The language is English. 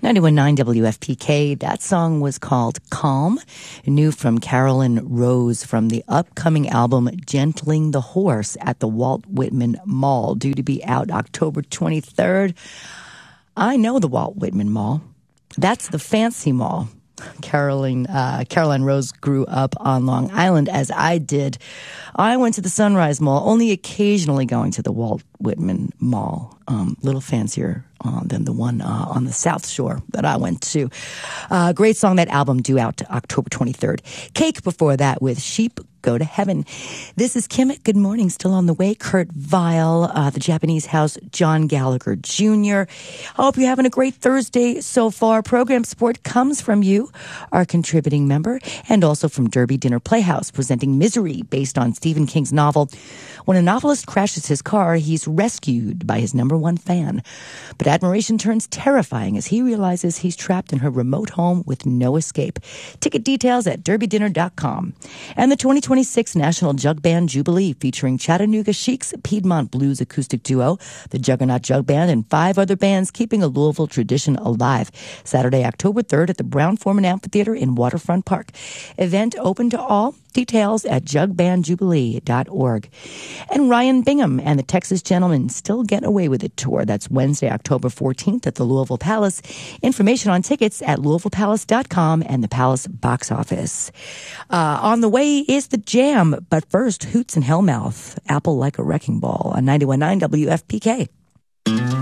91.9 WFPK. That song was called Calm, new from Carolyn Rose from the upcoming album Gentling the Horse at the Walt Whitman Mall, due to be out October 23rd. I know the Walt Whitman Mall. That's the fancy mall. Caroline Rose grew up on Long Island, as I did. I went to the Sunrise Mall, only occasionally going to the Walt Whitman Mall. Little fancier than the one on the South Shore that I went to. Great song, that album due out October 23rd. Cake before that with Sheep Go to Heaven. This is Kim. Good morning. Still on the way. Kurt Vile, the Japanese House, John Gallagher Jr. I hope you're having a great Thursday so far. Program support comes from you, our contributing member, and also from Derby Dinner Playhouse, presenting Misery, based on Stephen King's novel. When a novelist crashes his car, he's rescued by his number one fan. But admiration turns terrifying as he realizes he's trapped in her remote home with no escape. Ticket details at derbydinner.com. And the 2026 National Jug Band Jubilee, featuring Chattanooga Chic's Piedmont Blues acoustic duo, the Juggernaut Jug Band, and 5 other bands keeping a Louisville tradition alive. Saturday, October 3rd at the Brown-Forman Amphitheater in Waterfront Park. Event open to all. Details at jugbandjubilee.org. And Ryan Bingham and the Texas Gentlemen Still Get Away With It tour. That's Wednesday, October 14th at the Louisville Palace. Information on tickets at louisvillepalace.com and the Palace box office. On the way is the Jam, but first, Hoots and Hellmouth, Apple Like a Wrecking Ball on 91.9 WFPK.